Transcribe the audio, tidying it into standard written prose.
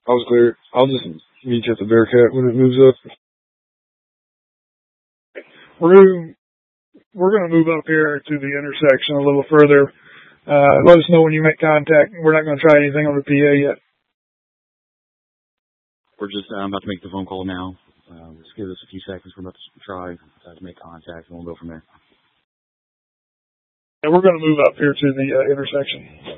I was clear. I'll just meet you at the Bearcat when it moves up. We're going to move up here to the intersection a little further. Let us know when you make contact. We're not going to try anything on the PA yet. I'm about to make the phone call now. Just give us a few seconds. We're about to try to make contact, and we'll go from there. And we're going to move up here to the intersection.